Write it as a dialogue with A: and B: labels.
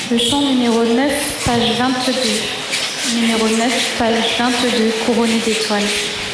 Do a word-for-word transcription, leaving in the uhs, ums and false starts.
A: Le chant numéro neuf, page vingt-deux. Numéro neuf, page vingt-deux, couronné d'étoiles.